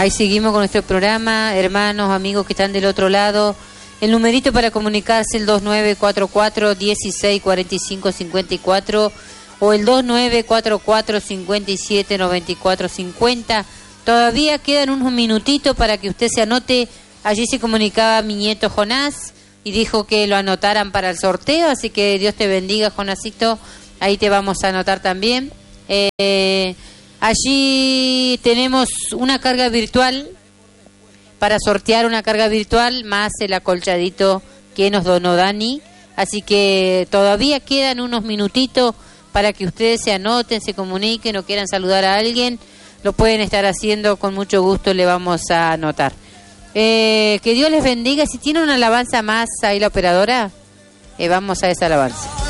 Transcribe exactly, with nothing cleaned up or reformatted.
Ahí seguimos con nuestro programa, hermanos, amigos que están del otro lado. El numerito para comunicarse, el dos nueve cuatro cuatro, dieciséis cuarenta y cinco cincuenta y cuatro o el dos nueve cuatro cuatro, cincuenta y siete noventa y cuatro cincuenta. Todavía quedan unos minutitos para que usted se anote. Allí se comunicaba mi nieto Jonás y dijo que lo anotaran para el sorteo, así que Dios te bendiga, Jonásito. Ahí te vamos a anotar también. Eh, allí tenemos una carga virtual para sortear, una carga virtual más el acolchadito que nos donó Dani. Así que todavía quedan unos minutitos para que ustedes se anoten, se comuniquen o quieran saludar a alguien. Lo pueden estar haciendo, con mucho gusto le vamos a anotar. Eh, que Dios les bendiga. Si tiene una alabanza más ahí la operadora, eh, vamos a esa alabanza.